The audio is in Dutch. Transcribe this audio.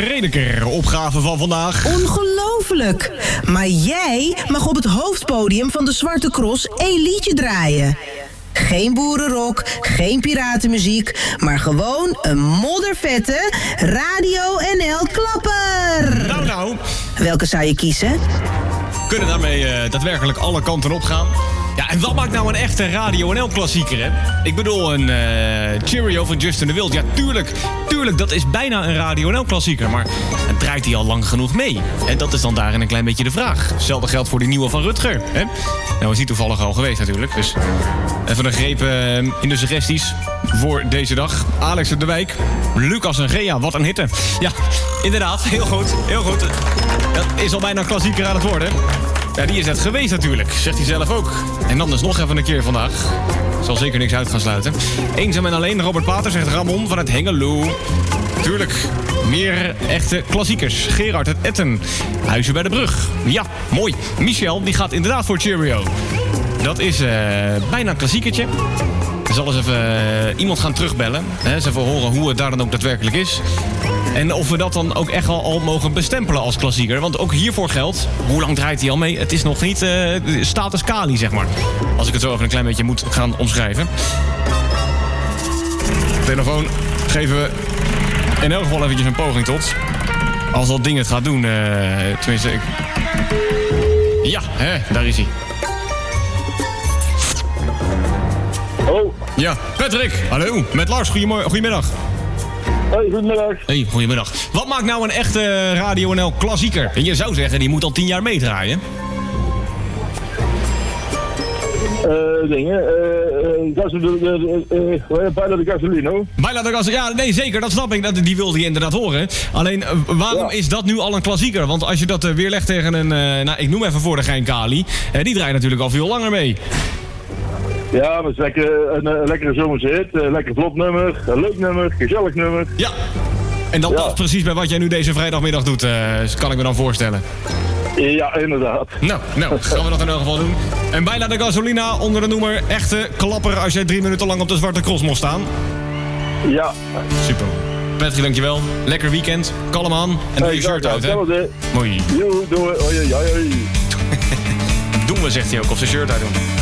Redeker. Opgave van vandaag. Ongelooflijk. Maar jij mag op het hoofdpodium van de Zwarte Cross 1 liedje draaien. Geen boerenrock, geen piratenmuziek, maar gewoon een moddervette Radio NL klapper. Nou. Welke zou je kiezen? Kunnen daarmee daadwerkelijk alle kanten op gaan. Ja, en wat maakt nou een echte Radio NL-klassieker, hè? Ik bedoel, een Cheerio van Justin de Wild. Ja, tuurlijk, dat is bijna een Radio NL-klassieker. Maar draait hij al lang genoeg mee? En dat is dan daarin een klein beetje de vraag. Hetzelfde geldt voor die nieuwe van Rutger, hè? Nou, is die toevallig al geweest natuurlijk. Dus even een greep in de suggesties voor deze dag. Alex de Wijk, Lucas en Gea, wat een hitte. Ja, inderdaad, heel goed. Dat is al bijna een klassieker aan het worden. Ja, die is net geweest natuurlijk, zegt hij zelf ook. En dan dus nog even een keer vandaag. Zal zeker niks uit gaan sluiten. Eenzaam en alleen, Robert Pater, zegt Ramon vanuit Hengelo. Tuurlijk, meer echte klassiekers. Gerard uit Etten, Huizen bij de Brug. Ja, mooi. Michel, die gaat inderdaad voor Cheerio. Dat is bijna een klassiekertje. Ik zal eens even iemand gaan terugbellen. Eens even horen hoe het daar dan ook daadwerkelijk is. En of we dat dan ook echt al mogen bestempelen als klassieker. Want ook hiervoor geldt, hoe lang draait hij al mee? Het is nog niet status Kali, zeg maar. Als ik het zo even een klein beetje moet gaan omschrijven. Telefoon geven we in elk geval eventjes een poging tot. Als dat ding het gaat doen, tenminste... Ja, daar is hij. Oh. Ja, Patrick. Hallo, met Lars. Goedemiddag. Hey, goedemiddag. Hey, goedemiddag. Wat maakt nou een echte Radio NL klassieker? En je zou zeggen, die moet al 10 jaar meedraaien. Bijna de Gasolino. Bijna de Gasolino, ja, nee, zeker, dat snap ik. Die wilde je inderdaad horen. Alleen, waarom is dat nu al een klassieker? Want als je dat weerlegt tegen een, ik noem even voor de gein Kali, die draait natuurlijk al veel langer mee. Ja, maar het is lekker, een lekkere zomerse hit, lekker vlot nummer, een leuk nummer, gezellig nummer. Ja, en dat past precies bij wat jij nu deze vrijdagmiddag doet, kan ik me dan voorstellen. Ja, inderdaad. Nou, gaan we dat in elk geval doen. En bijna de Gasolina onder de noemer echte klapper als jij 3 minuten lang op de Zwarte Cross mocht staan. Ja. Super. Patrick, dankjewel. Lekker weekend. Kalm aan. En doe je shirt uit, hè? Mooi. Jo, doe. Hoi. Doen we, zegt hij ook, of zijn shirt uit doen.